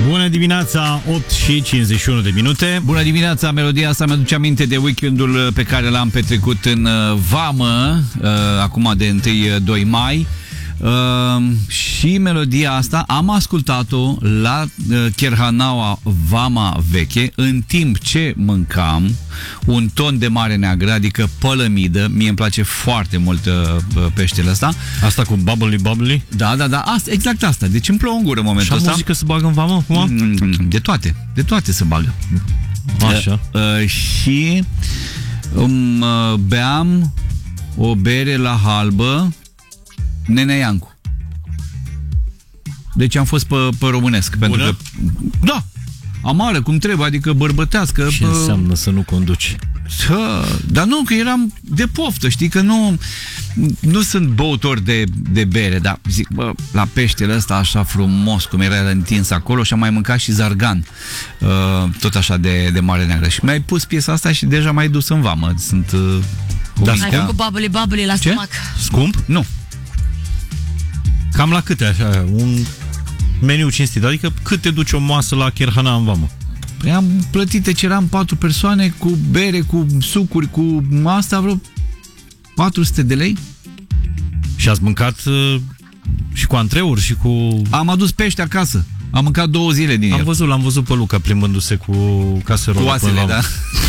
Bună dimineața, 8 și 51 de minute. Bună dimineața, melodia asta mi-aduce aminte de weekendul pe care l-am petrecut în Vamă, acum de 1-2 mai. Și melodia asta am ascultat-o la Cherhanaua Vama Veche în timp ce mâncam un ton de mare neagră, adică pălămidă. Mie îmi place foarte mult peștele ăsta. Asta cu bubbly bubbly? Da, asta, exact asta. Deci îmi plouă în gură în momentul ăsta. Și muzică se bagă în vamă acum? De toate se bagă. Așa. Și beam o bere la halbă Nenea Iancu. Deci am fost pe românesc. Bună? Pentru că, da, amară cum trebuie, adică bărbătească. Ce înseamnă să nu conduci? Dar nu, că eram de poftă, știi, că nu sunt băutor de bere, dar zic, la peștele ăsta așa frumos, cum era el întins acolo, și am mai mâncat și zargan, tot așa de mare neagră. Și mi-ai pus piesa asta și deja m-ai dus în vamă. Sunt ai făcut bubbly la stomac. Scump? Nu. Cam la câte așa? Un meniu cinstit, adică cât te duci o masă la Cherhana în vamă? Păi am plătit, deci eram 4 persoane cu bere, cu sucuri, cu asta, vreo 400 de lei. Și ați mâncat și cu antreuri și cu... Am adus pește acasă. Am mâncat 2 zile din el. L-am văzut pe Luca plimbându-se cu caserolă. Cu oasele, da.